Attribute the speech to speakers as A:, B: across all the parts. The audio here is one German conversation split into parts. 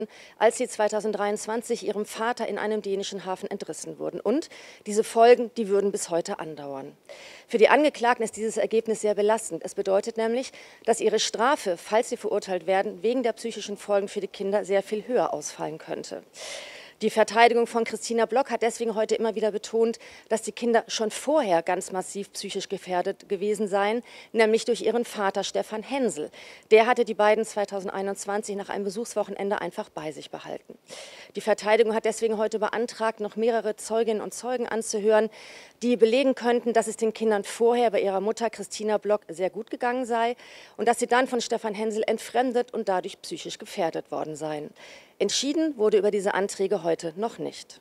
A: als sie 2023 ihrem Vater in einem dänischen Hafen entrissen wurden. Und diese Folgen, die würden bis heute andauern. Für die Angeklagten ist dieses Ergebnis sehr belastend. Es bedeutet nämlich, dass ihre Strafe, falls sie verurteilt werden, wegen der psychischen Folgen für die Kinder sehr viel höher ausfallen könnte. Die Verteidigung von Christina Block hat deswegen heute immer wieder betont, dass die Kinder schon vorher ganz massiv psychisch gefährdet gewesen seien, nämlich durch ihren Vater Stefan Hensel. Der hatte die beiden 2021 nach einem Besuchswochenende einfach bei sich behalten. Die Verteidigung hat deswegen heute beantragt, noch mehrere Zeuginnen und Zeugen anzuhören, die belegen könnten, dass es den Kindern vorher bei ihrer Mutter Christina Block sehr gut gegangen sei und dass sie dann von Stefan Hensel entfremdet und dadurch psychisch gefährdet worden seien. Entschieden wurde über diese Anträge heute noch nicht.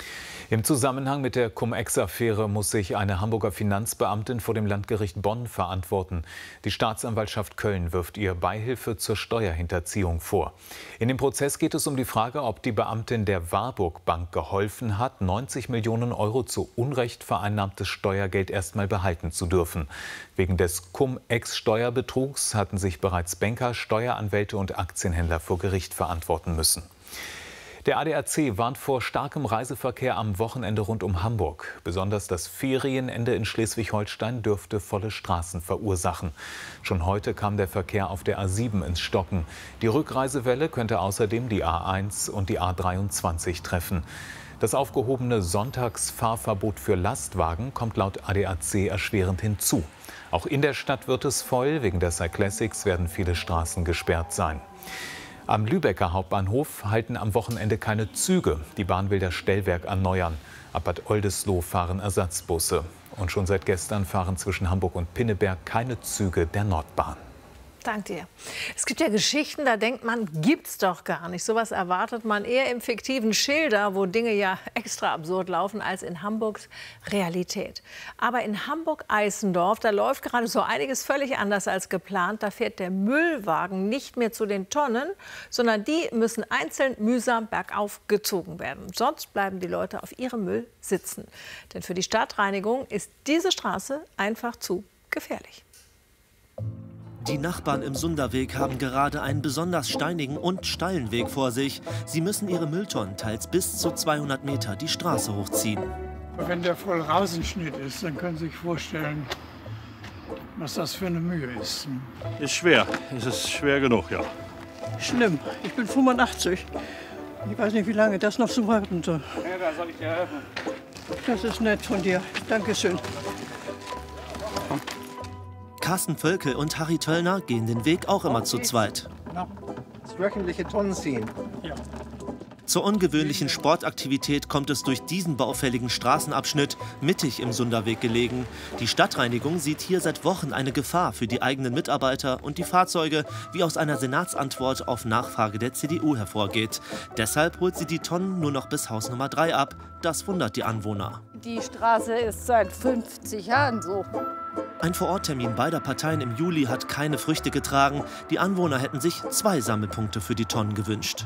B: Im Zusammenhang mit der Cum-Ex-Affäre muss sich eine Hamburger Finanzbeamtin vor dem Landgericht Bonn verantworten. Die Staatsanwaltschaft Köln wirft ihr Beihilfe zur Steuerhinterziehung vor. In dem Prozess geht es um die Frage, ob die Beamtin der Warburg Bank geholfen hat, 90 Millionen Euro zu Unrecht vereinnahmtes Steuergeld erstmal behalten zu dürfen. Wegen des Cum-Ex-Steuerbetrugs hatten sich bereits Banker, Steueranwälte und Aktienhändler vor Gericht verantworten müssen. Der ADAC warnt vor starkem Reiseverkehr am Wochenende rund um Hamburg. Besonders das Ferienende in Schleswig-Holstein dürfte volle Straßen verursachen. Schon heute kam der Verkehr auf der A7 ins Stocken. Die Rückreisewelle könnte außerdem die A1 und die A23 treffen. Das aufgehobene Sonntagsfahrverbot für Lastwagen kommt laut ADAC erschwerend hinzu. Auch in der Stadt wird es voll. Wegen der Cyclassics werden viele Straßen gesperrt sein. Am Lübecker Hauptbahnhof halten am Wochenende keine Züge. Die Bahn will das Stellwerk erneuern. Ab Bad Oldesloe fahren Ersatzbusse. Und schon seit gestern fahren zwischen Hamburg und Pinneberg keine Züge der Nordbahn.
C: Danke dir. Es gibt ja Geschichten, da denkt man, gibt's doch gar nicht. Sowas erwartet man eher im fiktiven Schilder, wo Dinge ja extra absurd laufen, als in Hamburgs Realität. Aber in Hamburg-Eisendorf, da läuft gerade so einiges völlig anders als geplant. Da fährt der Müllwagen nicht mehr zu den Tonnen, sondern die müssen einzeln mühsam bergauf gezogen werden. Sonst bleiben die Leute auf ihrem Müll sitzen. Denn für die Stadtreinigung ist diese Straße einfach zu gefährlich.
D: Die Nachbarn im Sunderweg haben gerade einen besonders steinigen und steilen Weg vor sich. Sie müssen ihre Mülltonnen teils bis zu 200 Meter die Straße hochziehen.
E: Wenn der voll Rasenschnitt ist, dann können Sie sich vorstellen, was das für eine Mühe ist.
F: Ist schwer. Es ist schwer genug, ja.
E: Schlimm. Ich bin 85. Ich weiß nicht, wie lange das noch so warten soll.
F: Ja, da soll ich dir helfen.
E: Das ist nett von dir. Dankeschön.
D: Carsten Völkel und Harry Töllner gehen den Weg auch immer zu zweit.
G: Das wöchentliche Tonnen ziehen.
E: Ja.
D: Zur ungewöhnlichen Sportaktivität kommt es durch diesen baufälligen Straßenabschnitt, mittig im Sunderweg gelegen. Die Stadtreinigung sieht hier seit Wochen eine Gefahr für die eigenen Mitarbeiter und die Fahrzeuge, wie aus einer Senatsantwort auf Nachfrage der CDU hervorgeht. Deshalb holt sie die Tonnen nur noch bis Haus Nummer 3 ab. Das wundert die Anwohner.
H: Die Straße ist seit 50 Jahren so.
D: Ein Vororttermin beider Parteien im Juli hat keine Früchte getragen. Die Anwohner hätten sich 2 Sammelpunkte für die Tonnen gewünscht.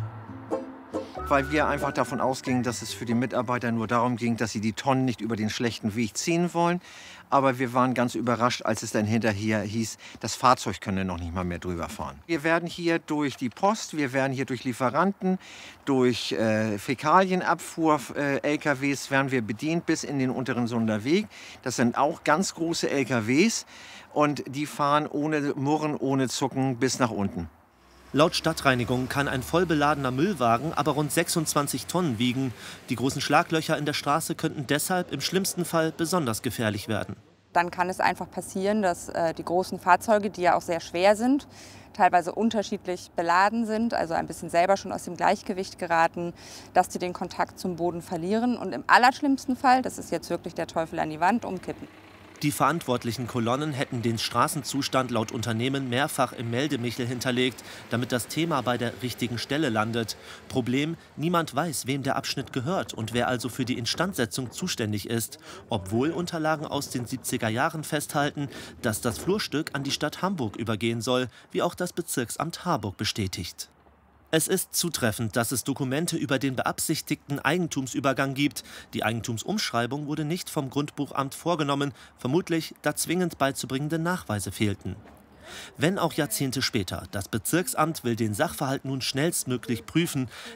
G: Weil wir einfach davon ausgingen, dass es für die Mitarbeiter nur darum ging, dass sie die Tonnen nicht über den schlechten Weg ziehen wollen. Aber wir waren ganz überrascht, als es dann hinterher hieß, das Fahrzeug könne noch nicht mal mehr drüber fahren. Wir werden hier durch die Post, wir werden hier durch Lieferanten, durch Fäkalienabfuhr, LKWs werden wir bedient bis in den unteren Sunderweg. Das sind auch ganz große LKWs und die fahren ohne Murren, ohne Zucken bis nach unten.
D: Laut Stadtreinigung kann ein vollbeladener Müllwagen aber rund 26 Tonnen wiegen. Die großen Schlaglöcher in der Straße könnten deshalb im schlimmsten Fall besonders gefährlich werden.
I: Dann kann es einfach passieren, dass die großen Fahrzeuge, die ja auch sehr schwer sind, teilweise unterschiedlich beladen sind, also ein bisschen selber schon aus dem Gleichgewicht geraten, dass die den Kontakt zum Boden verlieren und im allerschlimmsten Fall, das ist jetzt wirklich der Teufel an die Wand, umkippen.
D: Die verantwortlichen Kolonnen hätten den Straßenzustand laut Unternehmen mehrfach im Meldemichel hinterlegt, damit das Thema bei der richtigen Stelle landet. Problem: Niemand weiß, wem der Abschnitt gehört und wer also für die Instandsetzung zuständig ist. Obwohl Unterlagen aus den 70er Jahren festhalten, dass das Flurstück an die Stadt Hamburg übergehen soll, wie auch das Bezirksamt Harburg bestätigt. Es ist zutreffend, dass es Dokumente über den beabsichtigten Eigentumsübergang gibt. Die Eigentumsumschreibung wurde nicht vom Grundbuchamt vorgenommen, vermutlich da zwingend beizubringende Nachweise fehlten. Wenn auch Jahrzehnte später. Das Bezirksamt will den Sachverhalt nun schnellstmöglich prüfen.